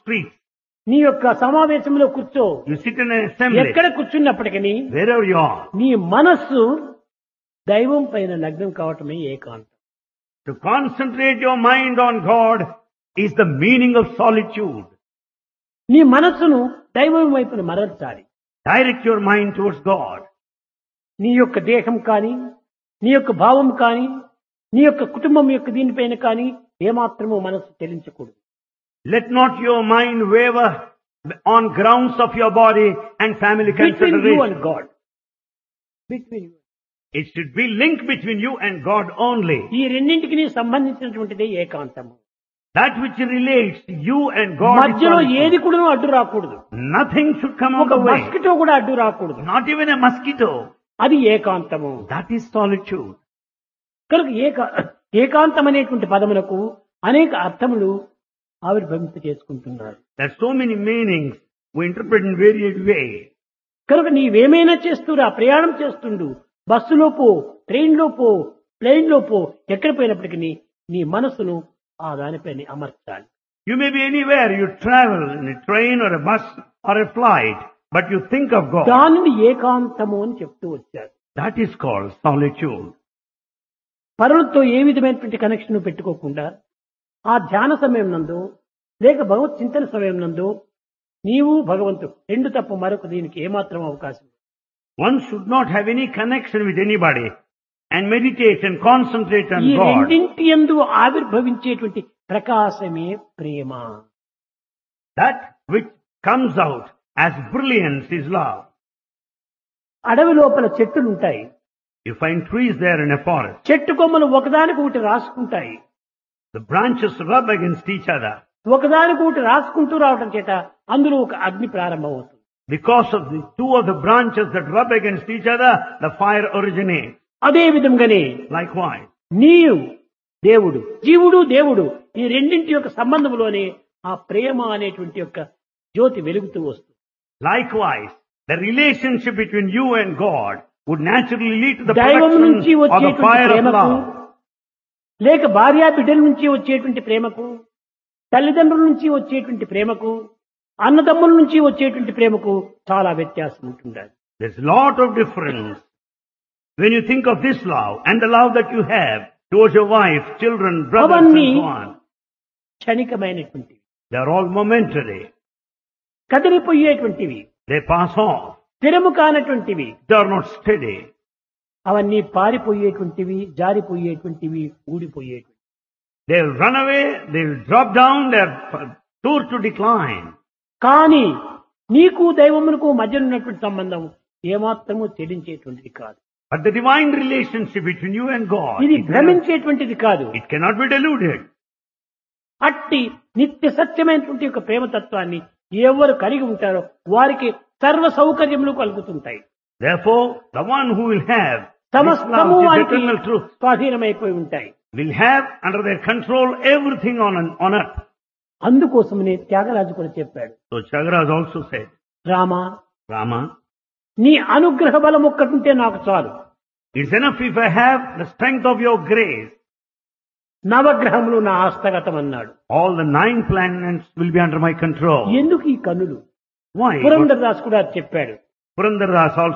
streets. నీ యొక్క సమావేశంలో కూర్చో. You sit in an assembly. ఎక్కడ కూర్చున్నప్పటికీ Wherever you are. నీ మనస్సు దైవం పైన లగ్నం కావటమే ఏకాంతం. To concentrate your mind on God is the meaning of solitude. నీ మనస్సును దైవం వైపున మరల్చాలి. Direct your mind towards God. నీ యొక్క దేహం కానీ, నీ యొక్క భావం కానీ, నీ యొక్క కుటుంబం యొక్క దీనిపైన కానీ ఏమాత్రమూ మనస్సు చెలించకూడదు. Let not your mind waver on grounds of your body and family Between you consideration. and God. Between you. It should be linked between you and God only. ఈ రెండింటికి సంబంధించినటువంటిదే ఏకాంతము. That which relates you and God is మధ్యలో solitude. ఏది కూడా అడ్డు రాకూడదు. Nothing should come on ఒక the way. Mosquito కూడా అడ్డు రాకూడదు. Not even a mosquito. అది ఏకాంతము. That is solitude. కనుక ఏకాంతం అనేటువంటి పదములకు అనేక అర్థములు ఆవిర్భవింప చేసుకుంటున్నారు. There are so many meanings we interpret in varied ways. కనుక నీవేమైనా చేస్తురా, ప్రయాణం చేస్తుండు, బస్సులో పో, ట్రైన్ లో పో, ప్లేన్ లో పో, ఎక్కడ పోయినప్పటికీ నీ మనసును ఆ దానిపైన అమర్చాలి. You may be anywhere, you travel in a train or a bus or a flight, but you think of God. దానిని ఏకాంతము అని చెప్తూ వచ్చారు. That is called solitude. పరులతో ఏ విధమైనటువంటి కనెక్షన్ పెట్టుకోకుండా ఆ ధ్యాన సమయం నందు లేక భగవత్ చింతన సమయం నందు నీవు భగవంతుడు రెండు తప్ప మరొక దీనికి ఏమాత్రం అవకాశం. One should not have any connection with anybody and meditate and concentrate on ఈ God. రెండింటి యందు ఆవిర్భవించేటువంటి ప్రకాశమే ప్రేమ. That which comes out as brilliance is love. అడవి లోపల చెట్టులు ఉంటాయి. You find trees there in a forest. చెట్టు కొమ్మలు ఒకదానికి ఒకటి రాసుకుంటాయి. The branches rub against each other. ఒకదానికి ఒకటి రాసుకుంటూ రావటం చేత అందులో ఒక అగ్ని ప్రారంభమవుతుంది. Because of the two of the branches that rub against each other, the fire originates. అదే విధంగానే Likewise, నీవు దేవుడు, జీవుడు దేవుడు, ఈ రెండింటి యొక్క సంబంధంలోనే ఆ ప్రేమ అనేటువంటి యొక్క జ్యోతి వెలుగుతూ వస్తుంది. likewise, the relationship between you and God would naturally lead to the దైవం నుంచి production of the వచ్చేటువంటి fire of ప్రేమకు, love. లేక భార్యా బిడ్డల నుంచి వచ్చేటువంటి ప్రేమకు, తల్లిదండ్రుల నుంచి వచ్చేటువంటి ప్రేమకు, అన్నదమ్ముల నుంచి వచ్చేటువంటి ప్రేమకు చాలా వ్యత్యాసం ఉంటుండాలి. There's a lot of difference when you think of this love and the love that you have towards your wife, children, brothers and అవన్నీ so on. క్షణికమైనటువంటివి, They are all momentary. కదిలిపోయేటువంటివి, They pass off. స్థిరము కానటువంటివి, They are not steady. అవన్నీ పారిపోయేటువంటివి, జారిపోయేటువంటివి, ఊడిపోయేటువంటివి. They will run away, they will drop down, they are sure to decline. కానీ నీకు దైవమునకు మధ్య ఉన్నటువంటి సంబంధం ఏమాత్రము చెల్లించేటువంటిది కాదు. But the divine relationship between you and God, ఇది భ్రమించేటువంటిది కాదు. it cannot be deluded. అట్టి నిత్య సత్యమైనటువంటి యొక్క ప్రేమతత్వాన్ని ఎవరు కలిగి ఉంటారో వారికి సర్వ సౌకర్యములు కలుగుతుంటాయి. Therefore, the one who will have this సమస్తము love, this వారికి eternal truth, స్వాధీనమైపోయి ఉంటాయి. will have under their control everything on earth. అందుకోసమనే త్యాగరాజు కూడా చెప్పాడు, So Chagraj also said, Rama, Rama, నీ అనుగ్రహ బలం ఒక్కటుంటే నాకు చాలు. it's enough if I have the strength of your grace. నవగ్రహములు నా హస్తగతం అన్నాడు. All the 9 planets will be under my control. ఎందుకు ఈ కన్నులు? Why? పురంధరదాస్ కూడా చెప్పాడు. Purandaras also